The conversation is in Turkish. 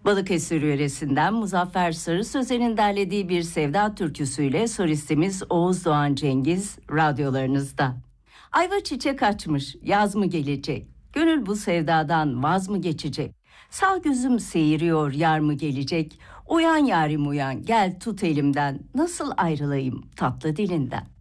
Balıkesir yöresinden Muzaffer Sarı Sözen'in derlediği bir sevda türküsüyle solistimiz Oğuz Doğan Cengiz radyolarınızda. Ayva çiçek açmış, yaz mı gelecek? Gönül bu sevdadan vaz mı geçecek? Sağ gözüm seyiriyor, yar mı gelecek? Uyan yarim uyan, gel tut elimden, nasıl ayrılayım tatlı dilinden?